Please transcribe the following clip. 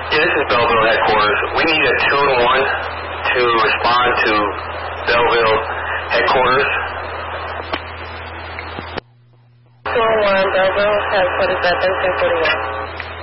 Yeah, this is Belleville headquarters. We need a 2-1 to respond to Belleville headquarters. 2-1, Belleville headquarters at 1341.